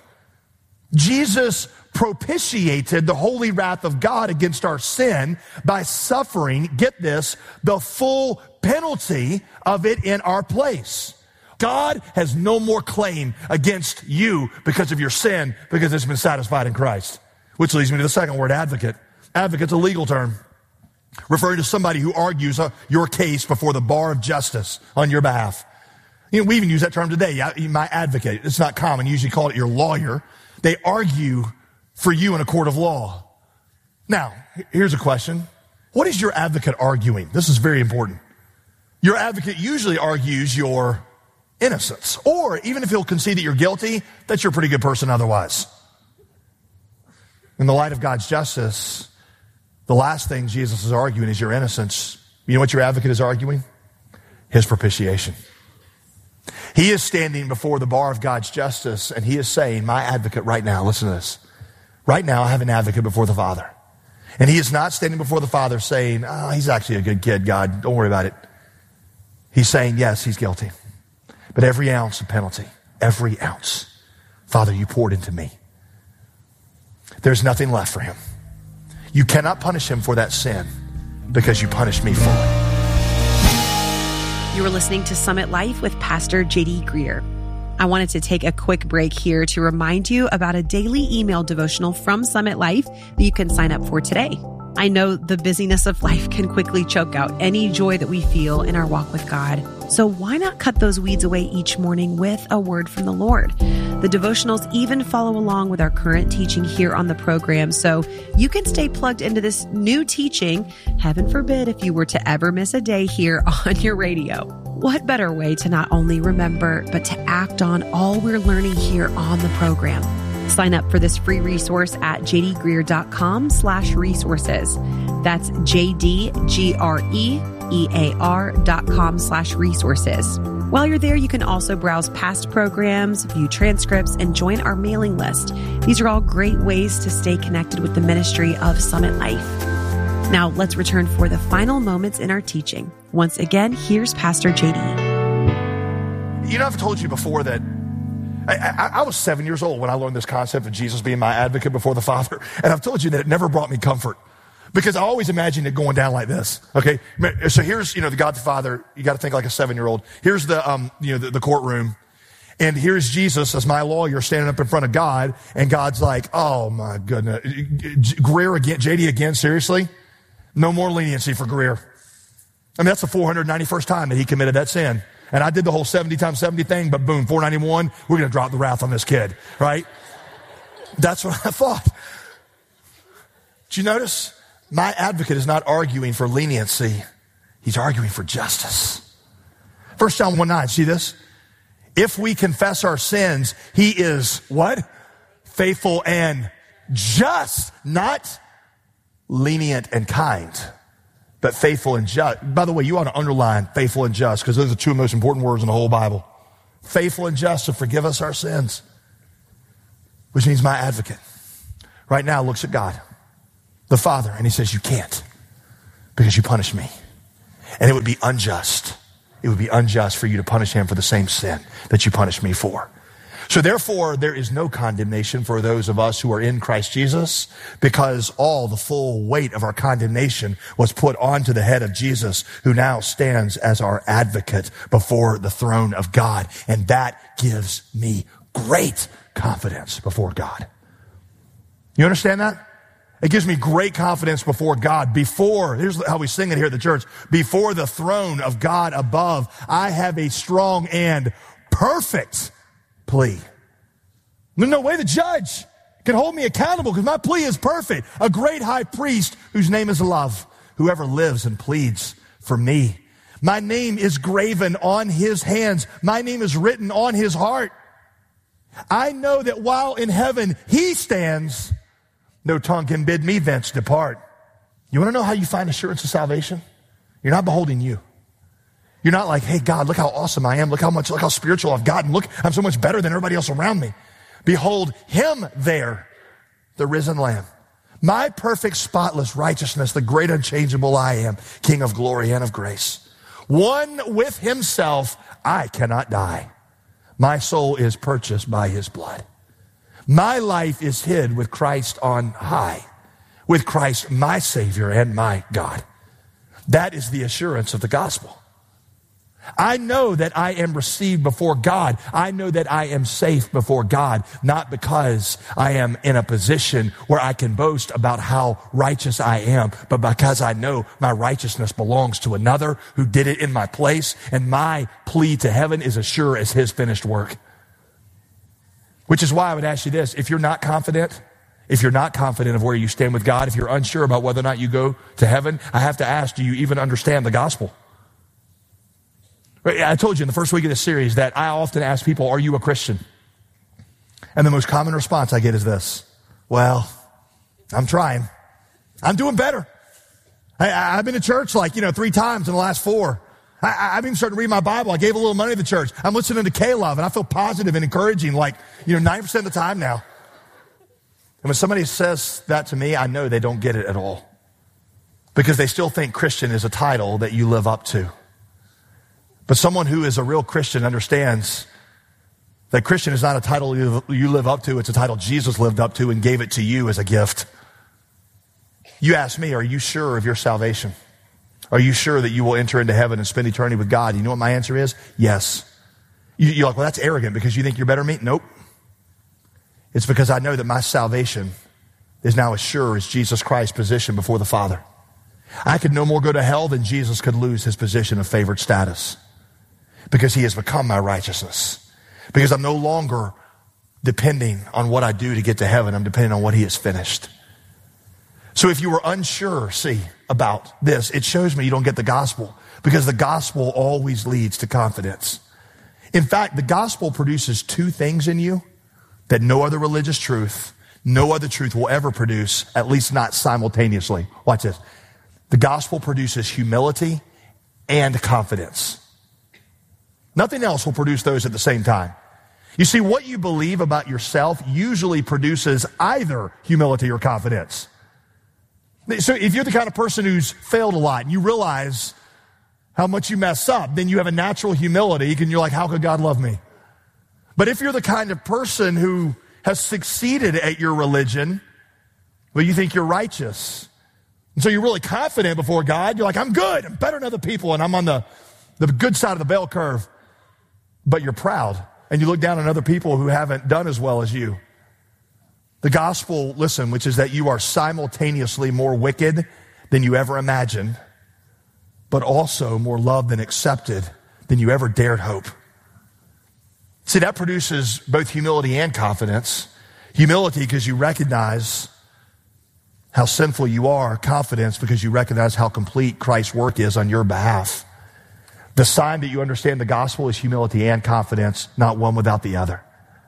Jesus propitiated the holy wrath of God against our sin by suffering, get this, the full penalty of it in our place. God has no more claim against you because of your sin because it's been satisfied in Christ. Which leads me to the second word, advocate. Advocate's a legal term referring to somebody who argues your case before the bar of justice on your behalf. We even use that term today, my advocate. It's not common. You usually call it your lawyer. They argue for you in a court of law. Now, here's a question. What is your advocate arguing? This is very important. Your advocate usually argues your innocence. Or even if he'll concede that you're guilty, that you're a pretty good person otherwise. In the light of God's justice, the last thing Jesus is arguing is your innocence. You know what your advocate is arguing? His propitiation. He is standing before the bar of God's justice, and he is saying, my advocate right now, listen to this. Right now, I have an advocate before the Father. And he is not standing before the Father saying, he's actually a good kid, God, don't worry about it. He's saying, yes, he's guilty. But every ounce of penalty, every ounce, Father, you poured into me. There's nothing left for him. You cannot punish him for that sin because you punished me fully. You are listening to Summit Life with Pastor J.D. Greer. I wanted to take a quick break here to remind you about a daily email devotional from Summit Life that you can sign up for today. I know the busyness of life can quickly choke out any joy that we feel in our walk with God. So why not cut those weeds away each morning with a word from the Lord? The devotionals even follow along with our current teaching here on the program, so you can stay plugged into this new teaching. Heaven forbid if you were to ever miss a day here on your radio. What better way to not only remember, but to act on all we're learning here on the program? Sign up for this free resource at jdgreer.com/resources. That's jdgreer.com/resources. While you're there, you can also browse past programs, view transcripts, and join our mailing list. These are all great ways to stay connected with the ministry of Summit Life. Now, let's return for the final moments in our teaching. Once again, here's Pastor J.D. I've told you before that I was 7 years old when I learned this concept of Jesus being my advocate before the Father. And I've told you that it never brought me comfort because I always imagined it going down like this. Okay. So here's, the God the Father. You got to think like a 7-year-old. Here's the courtroom. And here's Jesus as my lawyer standing up in front of God. And God's like, oh my goodness. Greer again, JD again. Seriously? No more leniency for Greer. I mean, that's the 491st time that he committed that sin. And I did the whole 70 times 70 thing, but boom, 491, we're going to drop the wrath on this kid, right? That's what I thought. Did you notice? My advocate is not arguing for leniency. He's arguing for justice. 1 John 1:9, see this? If we confess our sins, he is what? Faithful and just, not lenient and kind, but faithful and just. By the way, you ought to underline faithful and just, because those are the two most important words in the whole Bible. Faithful and just to forgive us our sins, which means my advocate right now looks at God, the Father, and he says, you can't because you punished me. And it would be unjust. It would be unjust for you to punish him for the same sin that you punished me for. So therefore, there is no condemnation for those of us who are in Christ Jesus, because all the full weight of our condemnation was put onto the head of Jesus, who now stands as our advocate before the throne of God. And that gives me great confidence before God. You understand that? It gives me great confidence before God. Here's how we sing it here at the church. Before the throne of God above, I have a strong and perfect plea. There's no way the judge can hold me accountable because my plea is perfect. A great high priest whose name is love, whoever lives and pleads for me. My name is graven on his hands. My name is written on his heart. I know that while in heaven he stands, no tongue can bid me thence depart. You want to know how you find assurance of salvation? You're not beholding you. You're not like, hey, God, look how awesome I am. Look how spiritual I've gotten. Look, I'm so much better than everybody else around me. Behold him there, the risen Lamb. My perfect, spotless righteousness, the great unchangeable I am, King of glory and of grace. One with himself, I cannot die. My soul is purchased by his blood. My life is hid with Christ on high, with Christ my Savior and my God. That is the assurance of the gospel. I know that I am received before God. I know that I am safe before God, not because I am in a position where I can boast about how righteous I am, but because I know my righteousness belongs to another who did it in my place, and my plea to heaven is as sure as his finished work. Which is why I would ask you this: if you're not confident of where you stand with God, if you're unsure about whether or not you go to heaven, I have to ask, do you even understand the gospel? I told you in the first week of this series that I often ask people, are you a Christian? And the most common response I get is this: well, I'm trying. I'm doing better. I've been to church 3 times in the last 4. I've even started to read my Bible. I gave a little money to the church. I'm listening to K-Love, and I feel positive and encouraging 90% of the time now. And when somebody says that to me, I know they don't get it at all, because they still think Christian is a title that you live up to. But someone who is a real Christian understands that Christian is not a title you live up to. It's a title Jesus lived up to and gave it to you as a gift. You ask me, are you sure of your salvation? Are you sure that you will enter into heaven and spend eternity with God? You know what my answer is? Yes. You're like, well, that's arrogant because you think you're better than me. Nope. It's because I know that my salvation is now as sure as Jesus Christ's position before the Father. I could no more go to hell than Jesus could lose his position of favored status, because he has become my righteousness. Because I'm no longer depending on what I do to get to heaven. I'm depending on what he has finished. So if you were unsure, about this, it shows me you don't get the gospel, because the gospel always leads to confidence. In fact, the gospel produces 2 things in you that no other religious truth, no other truth will ever produce, at least not simultaneously. Watch this. The gospel produces humility and confidence. Nothing else will produce those at the same time. You see, what you believe about yourself usually produces either humility or confidence. So if you're the kind of person who's failed a lot and you realize how much you mess up, then you have a natural humility and you're like, how could God love me? But if you're the kind of person who has succeeded at your religion, but you think you're righteous, and so you're really confident before God, you're like, I'm good, I'm better than other people, and I'm on the good side of the bell curve, but you're proud, and you look down on other people who haven't done as well as you. The gospel, listen, which is that you are simultaneously more wicked than you ever imagined, but also more loved and accepted than you ever dared hope. See, that produces both humility and confidence. Humility because you recognize how sinful you are. Confidence because you recognize how complete Christ's work is on your behalf. The sign that you understand the gospel is humility and confidence, not one without the other.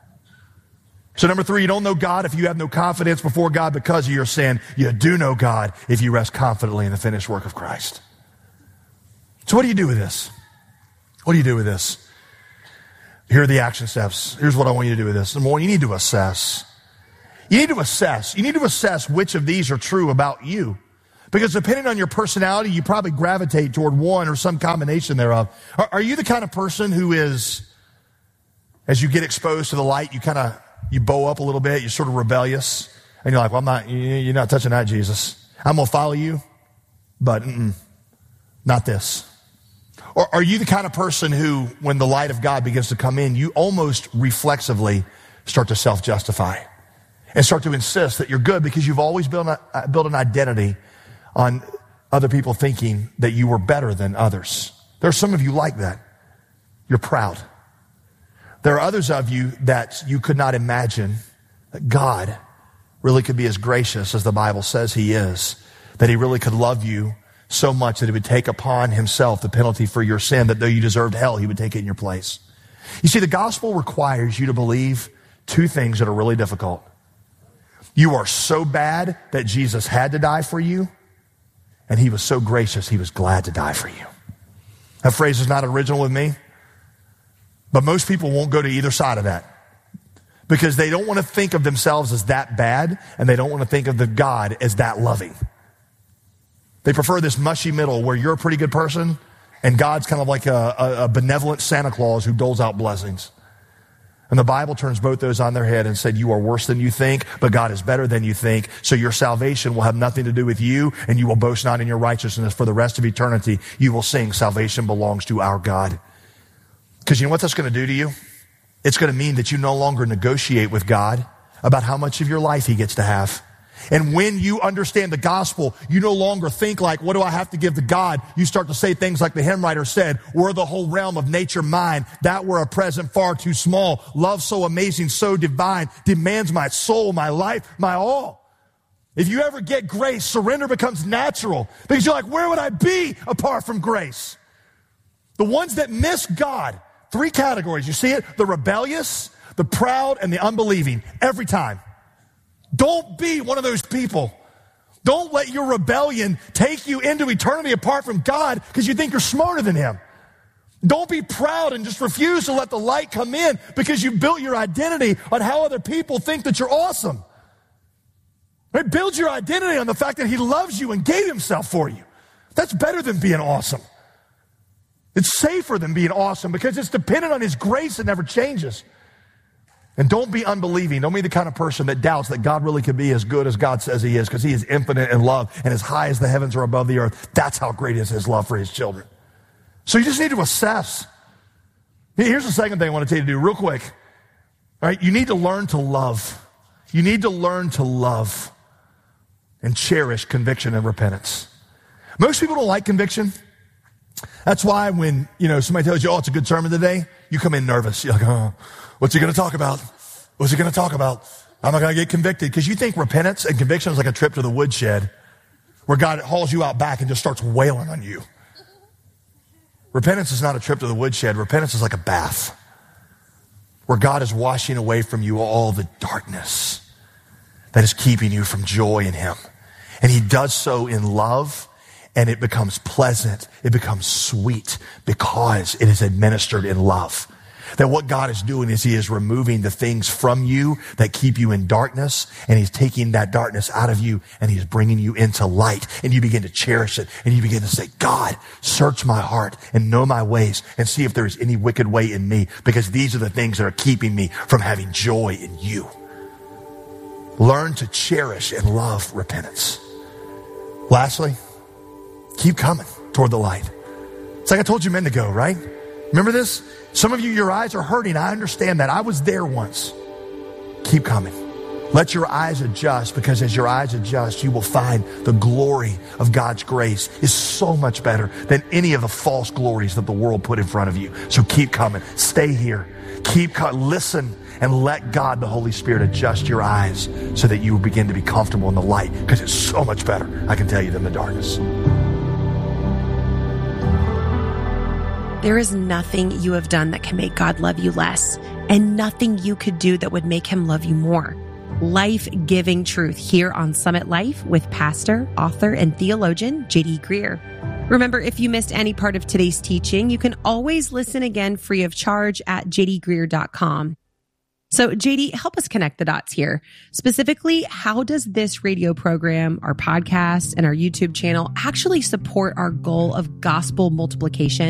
So number 3, you don't know God if you have no confidence before God because of your sin. You do know God if you rest confidently in the finished work of Christ. So what do you do with this? What do you do with this? Here are the action steps. Here's what I want you to do with this. Number 1, you need to assess. You need to assess. You need to assess which of these are true about you. Because depending on your personality, you probably gravitate toward one or some combination thereof. Are you the kind of person who is, as you get exposed to the light, you bow up a little bit, you're sort of rebellious, and you're like, well, you're not touching that, Jesus. I'm going to follow you, but not this. Or are you the kind of person who, when the light of God begins to come in, you almost reflexively start to self-justify and start to insist that you're good because you've always built an identity on other people thinking that you were better than others. There are some of you like that. You're proud. There are others of you that you could not imagine that God really could be as gracious as the Bible says he is, that he really could love you so much that he would take upon himself the penalty for your sin, that though you deserved hell, he would take it in your place. You see, the gospel requires you to believe 2 things that are really difficult. You are so bad that Jesus had to die for you, and he was so gracious, he was glad to die for you. That phrase is not original with me, but most people won't go to either side of that because they don't want to think of themselves as that bad, and they don't want to think of the God as that loving. They prefer this mushy middle where you're a pretty good person and God's kind of like a benevolent Santa Claus who doles out blessings. And the Bible turns both those on their head and said, you are worse than you think, but God is better than you think. So your salvation will have nothing to do with you, and you will boast not in your righteousness for the rest of eternity. You will sing, salvation belongs to our God. Because you know what that's going to do to you? It's going to mean that you no longer negotiate with God about how much of your life he gets to have. And when you understand the gospel, you no longer think like, what do I have to give to God? You start to say things like the hymn writer said, were the whole realm of nature mine, that were a present far too small. Love so amazing, so divine, demands my soul, my life, my all. If you ever get grace, surrender becomes natural because you're like, where would I be apart from grace? The ones that miss God, 3 categories. You see it? The rebellious, the proud, and the unbelieving. Every time. Don't be one of those people. Don't let your rebellion take you into eternity apart from God because you think you're smarter than him. Don't be proud and just refuse to let the light come in because you built your identity on how other people think that you're awesome. Right? Build your identity on the fact that he loves you and gave himself for you. That's better than being awesome. It's safer than being awesome because it's dependent on his grace that never changes. And don't be unbelieving. Don't be the kind of person that doubts that God really could be as good as God says he is because he is infinite in love and as high as the heavens are above the earth. That's how great is his love for his children. So you just need to assess. Here's the second thing I want to tell you to do real quick. All right, you need to learn to love. You need to learn to love and cherish conviction and repentance. Most people don't like conviction. That's why when, somebody tells you, oh, it's a good sermon today, you come in nervous. You're like, oh, what's he going to talk about? What's he going to talk about? I'm not going to get convicted. Because you think repentance and conviction is like a trip to the woodshed where God hauls you out back and just starts wailing on you. Repentance is not a trip to the woodshed. Repentance is like a bath where God is washing away from you all the darkness that is keeping you from joy in him. And he does so in love. And it becomes pleasant. It becomes sweet because it is administered in love. That what God is doing is he is removing the things from you that keep you in darkness, and he's taking that darkness out of you, and he's bringing you into light, and you begin to cherish it, and you begin to say, God, search my heart and know my ways and see if there is any wicked way in me, because these are the things that are keeping me from having joy in you. Learn to cherish and love repentance. Lastly, keep coming toward the light. It's like I told you men to go, right? Remember this? Some of you, your eyes are hurting. I understand that. I was there once. Keep coming. Let your eyes adjust, because as your eyes adjust, you will find the glory of God's grace is so much better than any of the false glories that the world put in front of you. So keep coming. Stay here. Listen and let God, the Holy Spirit, adjust your eyes so that you will begin to be comfortable in the light, because it's so much better, I can tell you, than the darkness. There is nothing you have done that can make God love you less, and nothing you could do that would make him love you more. Life-giving truth here on Summit Life with pastor, author, and theologian J.D. Greear. Remember, if you missed any part of today's teaching, you can always listen again free of charge at jdgreear.com. So, JD, help us connect the dots here. Specifically, how does this radio program, our podcast, and our YouTube channel actually support our goal of gospel multiplication